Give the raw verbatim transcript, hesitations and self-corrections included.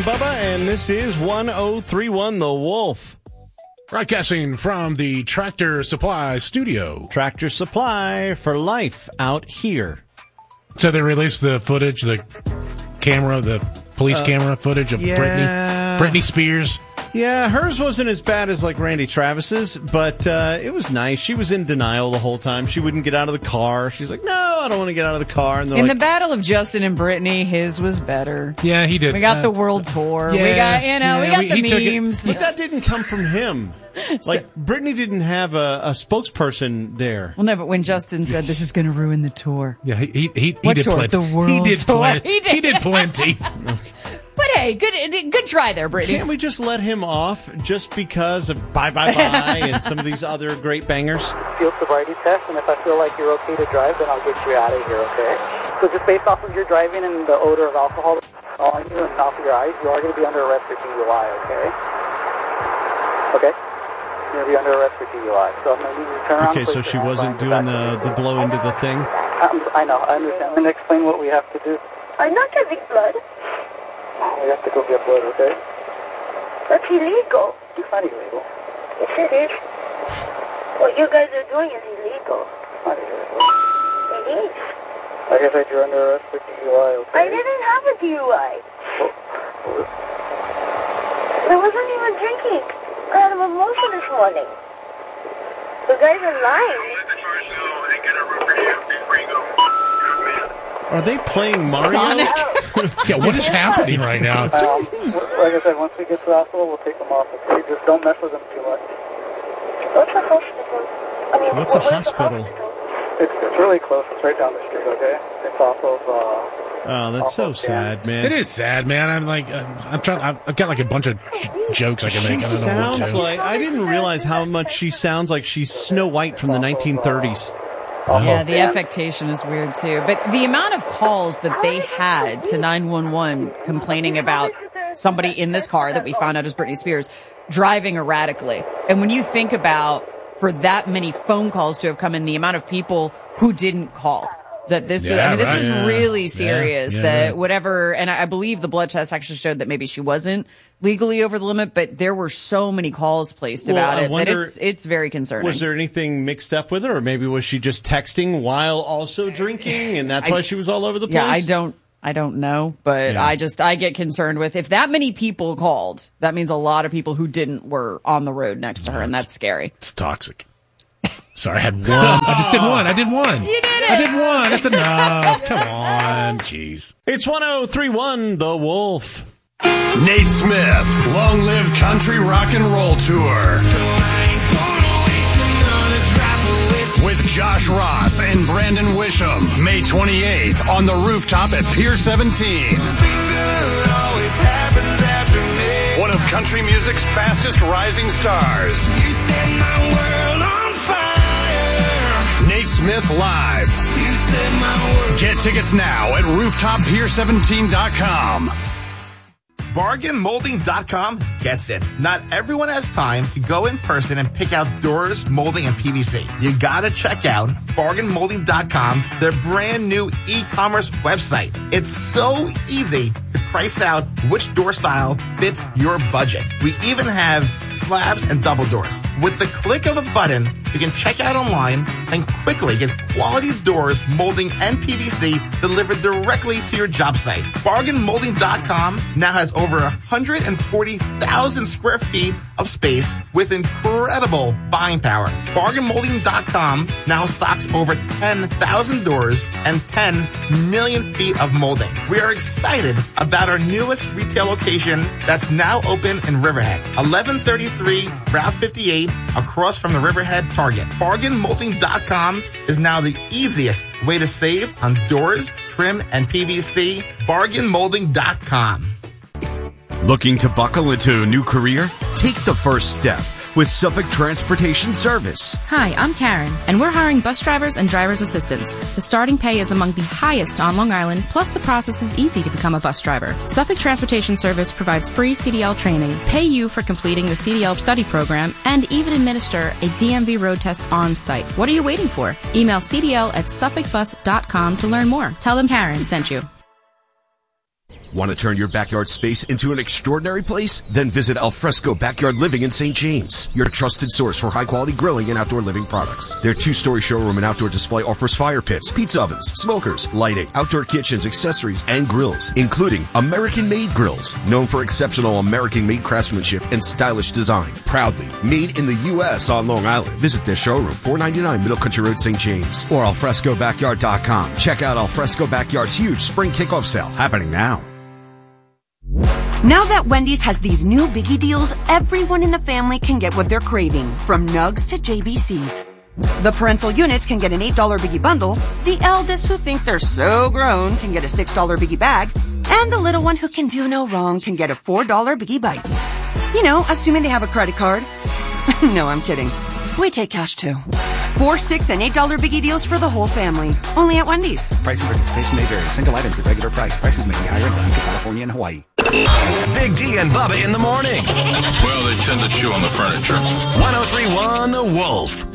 Bubba, and this is one oh three one The Wolf. Broadcasting from the Tractor Supply studio. Tractor Supply for life out here. So they released the footage, the camera, the police uh, camera footage of yeah. Britney, Britney Spears. Yeah, hers wasn't as bad as like Randy Travis's, but uh, it was nice. She was in denial the whole time. She wouldn't get out of the car. She's like, no, I don't want to get out of the car. And in like, the battle of Justin and Britney, his was better. Yeah, he did. We got uh, the world tour. Yeah, we got, you know, yeah, we got we, the memes. But that didn't come from him. Like, so, Britney didn't have a, a spokesperson there. Well, no, but when Justin said this is going to ruin the tour. Yeah, he he, he, he what did tour? plenty. The world he did tour. Plenty. He did. He did plenty. But hey, good good try there, Britney. Can't we just let him off just because of Bye Bye Bye and some of these other great bangers? Field sobriety test, and if I feel like you're okay to drive, then I'll get you out of here, okay? So just based off of your driving and the odor of alcohol on you and off of your eyes, you are going to be under arrest for D U I, okay? Okay? You're going to be under arrest for D U I. So I'm going to need you to turn around. Okay, so she wasn't doing the, the blow into the thing? I'm, I know, I understand. I'm going to explain what we have to do. I'm not getting blood. We have to go get blood, okay? That's illegal. It's not illegal. Yes, it is. What you guys are doing is illegal. It's not illegal. It is. Like I said, you're under arrest for D U I, okay? I didn't have a D U I. Well, I wasn't even drinking. I had a mimosa this morning. The guys are lying. Are they playing Mario? Sonic? Yeah, what is happening right now? Um, like I said, once we get to the hospital, we'll take them off. Okay? Just don't mess with them too much. What's a hospital? I mean, What's a where's the hospital? It's, it's really close. It's right down the street, okay? It's off of... Uh, Oh, that's so sad, man. It is sad, man. I'm like, I'm, I'm trying. I've, I've got like a bunch of j- jokes I can She make. I don't know what sounds to. like, I didn't realize how much she sounds like she's Snow White from the nineteen thirties. Yeah, the affectation is weird too. But the amount of calls that they had to nine one one complaining about somebody in this car that we found out is Britney Spears driving erratically. And when you think about for that many phone calls to have come in, the amount of people who didn't call. That this, Yeah, was, I mean, this right. was Yeah. really serious. Yeah, yeah, that right. whatever, and I, I believe the blood test actually showed that maybe she wasn't legally over the limit, but there were so many calls placed Well, about I it wonder, that it's it's very concerning. Was there anything mixed up with her, or maybe was she just texting while also drinking, and that's I, why she was all over the place? Yeah, I don't, I don't know, but Yeah. I just I get concerned with if that many people called, that means a lot of people who didn't were on the road next to her, and that's scary. It's toxic. Sorry, I had one. I just did one. I did one. You did it. I did one. That's enough. Come on. Jeez. It's one oh three one The Wolf. Nate Smith, Long Live Country Rock and Roll Tour. With Josh Ross and Brandon Wisham, May twenty-eighth on the rooftop at Pier seventeen. One of country music's fastest rising stars. You set my world on fire. Nate Smith Live. You set my world. Get tickets now at rooftop pier seventeen dot com. bargain molding dot com gets it. Not everyone has time to go in person and pick out doors, molding, and P V C. You gotta check out bargain molding dot com, their brand new e-commerce website. It's so easy to price out which door style fits your budget. We even have slabs and double doors. With the click of a button, you can check out online and quickly get quality doors, molding, and P V C delivered directly to your job site. bargain molding dot com now has over one hundred forty thousand square feet of space with incredible buying power. bargain molding dot com now stocks over ten thousand doors and ten million feet of molding. We are excited about our newest retail location that's now open in Riverhead. eleven thirty-three Route fifty-eight across from the Riverhead Target. bargain molding dot com is now the easiest way to save on doors, trim, and P V C. bargain molding dot com. Looking to buckle into a new career? Take the first step with Suffolk Transportation Service. Hi, I'm Karen, and we're hiring bus drivers and driver's assistants. The starting pay is among the highest on Long Island, plus the process is easy to become a bus driver. Suffolk Transportation Service provides free C D L training, pay you for completing the C D L study program, and even administer a D M V road test on site. What are you waiting for? Email C D L at suffolk bus dot com to learn more. Tell them Karen sent you. Want to turn your backyard space into an extraordinary place? Then visit Alfresco Backyard Living in Saint James, your trusted source for high-quality grilling and outdoor living products. Their two-story showroom and outdoor display offers fire pits, pizza ovens, smokers, lighting, outdoor kitchens, accessories, and grills, including American-made grills, known for exceptional American-made craftsmanship and stylish design. Proudly made in the U S on Long Island. Visit their showroom, four ninety-nine Middle Country Road, Saint James, or alfresco backyard dot com. Check out Alfresco Backyard's huge spring kickoff sale happening now. Now that Wendy's has these new biggie deals, everyone in the family can get what they're craving, from nugs to J B Cs. The parental units can get an eight dollar biggie bundle, the eldest who think they're so grown can get a six dollar biggie bag, and the little one who can do no wrong can get a four dollar biggie bites. You know, assuming they have a credit card. No, I'm kidding. We take cash too. Four, six, and eight dollar biggie deals for the whole family. Only at Wendy's. Price and participation may vary. Single items at regular price. Prices may be higher in Alaska, California, and Hawaii. Big D and Bubba in the morning. Well, they tend to chew on the furniture. one oh three point one The Wolf.